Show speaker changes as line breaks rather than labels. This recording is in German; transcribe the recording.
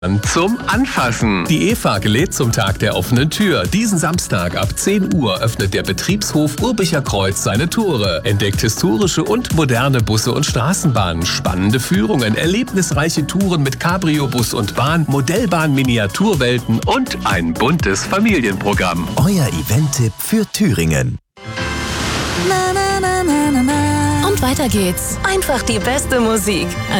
zum Anfassen. Die Eva lädt zum Tag der offenen Tür. Diesen Samstag ab 10 Uhr öffnet der Betriebshof Urbicher Kreuz seine Tore. Entdeckt historische und moderne Busse und Straßenbahnen, spannende Führungen, erlebnisreiche Touren mit Cabrio-Bus und Bahn, Modellbahn-Miniaturwelten und ein buntes Familienprogramm.
Euer Event-Tipp für Thüringen.
Und weiter geht's. Einfach die beste Musik.